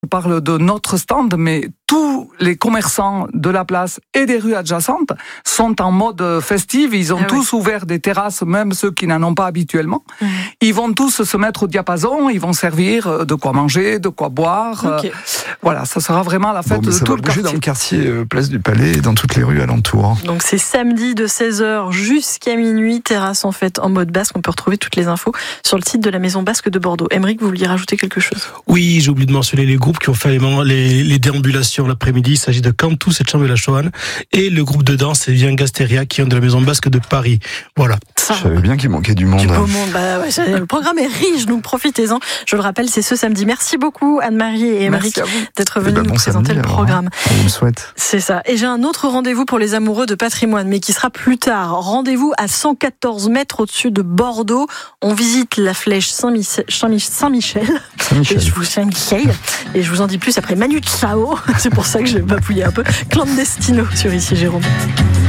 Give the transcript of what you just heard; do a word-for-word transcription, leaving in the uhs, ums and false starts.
parle de notre stand, mais tous les commerçants de la place et des rues adjacentes sont en mode festif. Ils ont ah tous oui. ouvert des terrasses, même ceux qui n'en ont pas habituellement. Mmh. Ils vont tous se mettre au diapason, ils vont servir de quoi manger, de quoi boire. Okay. Euh, voilà, ça sera vraiment la fête bon, de tout le quartier. Dans le quartier euh, Place du Palais et dans toutes les rues alentours. Donc c'est samedi de seize heures jusqu'à minuit, terrasse en fête en mode basque. On peut retrouver toutes les infos sur le site de la Maison Basque de Bordeaux. Aymeric, vous vouliez rajouter quelque chose ? Oui, j'ai oublié de mentionner les groupes qui ont fait les, les, les déambulations l'après-midi. Il s'agit de Cantus et Chambre de la Choane. Et le groupe de danse, c'est Viens Gasteria qui vient de la Maison Basque de Paris. Voilà. Ça, je savais bien qu'il manquait du monde. Du beau monde. Bah ouais, le programme est riche, donc profitez-en. Je le rappelle, c'est ce samedi. Merci beaucoup Anne-Marie et Aymeric d'être venus bah, bon nous présenter samedi, le programme. Alors, on vous le souhaite. C'est ça. Et j'ai un autre rendez-vous pour les amoureux de patrimoine, mais qui sera plus tard. Rendez-vous à cent quatorze mètres au-dessus de Bordeaux. On visite la flèche Saint-Michel. Saint-Michel. Saint-Michel. Et je vous Saint-Michel. Et je vous en dis plus après Manu Chao. C'est pour ça que je vais bapouiller un peu. Clandestino sur Ici Jérôme.